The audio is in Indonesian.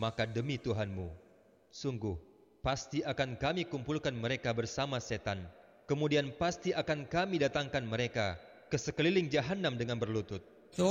maka demi Tuhanmu, sungguh pasti akan kami kumpulkan mereka bersama setan. Kemudian pasti akan kami datangkan mereka ke sekeliling Jahannam dengan berlutut.